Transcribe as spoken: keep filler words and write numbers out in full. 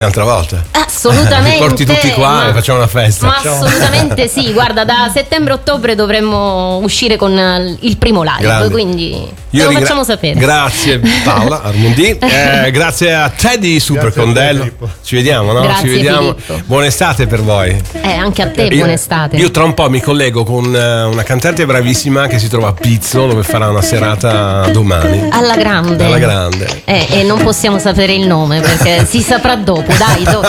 Un'altra volta. Assolutamente. Porti tutti qua ma, e facciamo una festa. Ma assolutamente sì. Guarda, da settembre-ottobre dovremmo uscire con il primo live. Grande. Quindi Io lo rigra- facciamo sapere. Grazie Paola Armondi. Eh, grazie a Teddy Supercondello. Ci vediamo, no? Grazie, Ci vediamo. Filippo. Buona estate per voi. Eh, anche a te, io, buona estate. Io tra un po' mi collego con una cantante bravissima che si trova a Pizzo, dove farà una serata domani. Alla grande. Alla grande. Eh, e non possiamo sapere il nome perché si saprà dopo. Dai, do-